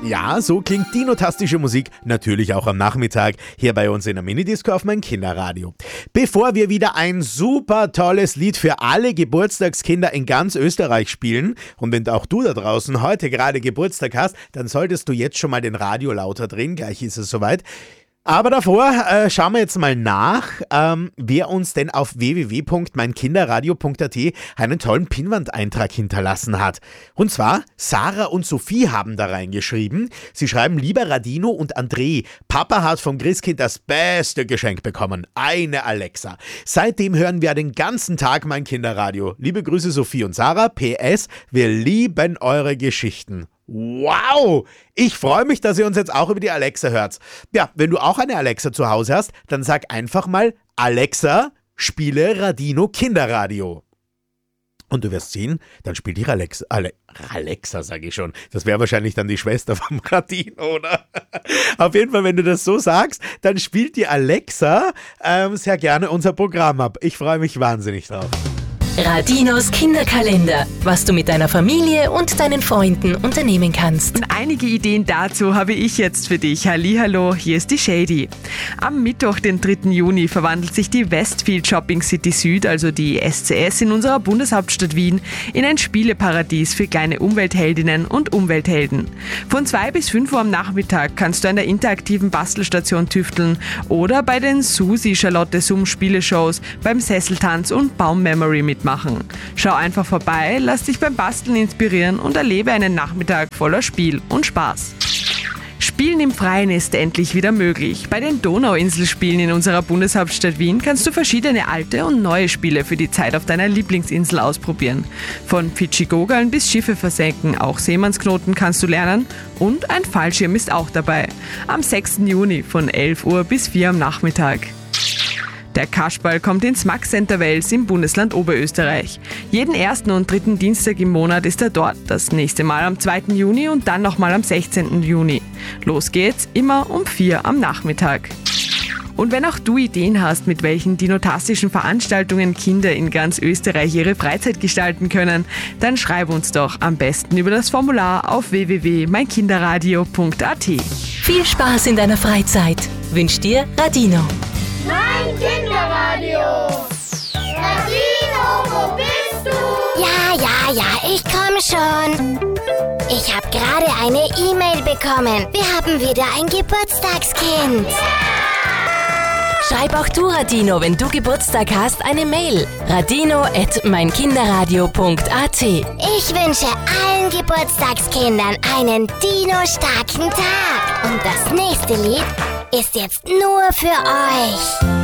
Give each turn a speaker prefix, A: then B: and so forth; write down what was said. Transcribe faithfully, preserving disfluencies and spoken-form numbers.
A: Ja, so klingt dinotastische Musik natürlich auch am Nachmittag hier bei uns in der Minidisco auf mein Kinderradio. Bevor wir wieder ein super tolles Lied für alle Geburtstagskinder in ganz Österreich spielen, und wenn auch du da draußen heute gerade Geburtstag hast, dann solltest du jetzt schon mal den Radio lauter drehen, gleich ist es soweit. Aber davor äh, schauen wir jetzt mal nach, ähm, wer uns denn auf w w w punkt mein kinderradio punkt a t einen tollen Pinnwandeintrag hinterlassen hat. Und zwar, Sarah und Sophie haben da reingeschrieben. Sie schreiben, lieber Radino und André, Papa hat vom Christkind das beste Geschenk bekommen, eine Alexa. Seitdem hören wir den ganzen Tag mein Kinderradio. Liebe Grüße Sophie und Sarah, P S, wir lieben eure Geschichten. Wow! Ich freue mich, dass ihr uns jetzt auch über die Alexa hört. Ja, wenn du auch eine Alexa zu Hause hast, dann sag einfach mal, Alexa, spiele Radino Kinderradio. Und du wirst sehen, dann spielt die Alexa, Ale, Alexa sage ich schon, das wäre wahrscheinlich dann die Schwester vom Radino, oder? Auf jeden Fall, wenn du das so sagst, dann spielt die Alexa ähm, sehr gerne unser Programm ab. Ich freue mich wahnsinnig drauf.
B: Radinos Kinderkalender, was du mit deiner Familie und deinen Freunden unternehmen kannst.
C: Und einige Ideen dazu habe ich jetzt für dich. Hallihallo, hier ist die Shady. Am Mittwoch, den dritten Juni, verwandelt sich die Westfield Shopping City Süd, also die S C S in unserer Bundeshauptstadt Wien, in ein Spieleparadies für kleine Umweltheldinnen und Umwelthelden. Von zwei bis fünf Uhr am Nachmittag kannst du an der interaktiven Bastelstation tüfteln oder bei den Susi Charlotte Summ Spieleshows, beim Sesseltanz und Baum-Memory mit machen. Schau einfach vorbei, lass dich beim Basteln inspirieren und erlebe einen Nachmittag voller Spiel und Spaß. Spielen im Freien ist endlich wieder möglich. Bei den Donauinselspielen in unserer Bundeshauptstadt Wien kannst du verschiedene alte und neue Spiele für die Zeit auf deiner Lieblingsinsel ausprobieren. Von Fidschi-Gogeln bis Schiffe versenken, auch Seemannsknoten kannst du lernen und ein Fallschirm ist auch dabei. Am sechsten Juni von elf Uhr bis vier Uhr am Nachmittag. Der Kasperl kommt ins Max Center Wels im Bundesland Oberösterreich. Jeden ersten und dritten Dienstag im Monat ist er dort. Das nächste Mal am zweiten Juni und dann nochmal am sechzehnten Juni. Los geht's, immer um vier am Nachmittag. Und wenn auch du Ideen hast, mit welchen dinotastischen Veranstaltungen Kinder in ganz Österreich ihre Freizeit gestalten können, dann schreib uns doch am besten über das Formular auf w w w punkt mein kinderradio punkt a t.
B: Viel Spaß in deiner Freizeit wünscht dir Radino.
D: Mein Kinderradio! Radino, wo bist du?
E: Ja, ja, ja, ich komme schon. Ich habe gerade eine E-Mail bekommen. Wir haben wieder ein Geburtstagskind.
D: Yeah!
B: Schreib auch du Radino, wenn du Geburtstag hast, eine Mail. radino at mein kinderradio punkt a t.
E: Ich wünsche allen Geburtstagskindern einen dino-starken Tag. Und das nächste Lied ist jetzt nur für euch.